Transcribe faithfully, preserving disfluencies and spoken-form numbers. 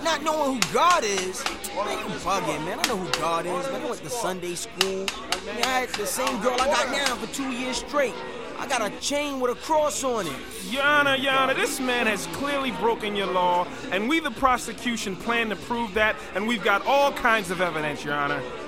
Not knowing who God is? Man, you bugging, man. I know who God is, man. I went to Sunday school. Man, I had the same girl I got now for two years straight. I got a chain with a cross on it. Your Honor, Your Honor, this man has clearly broken your law, and we, the prosecution, plan to prove that, and we've got all kinds of evidence, Your Honor.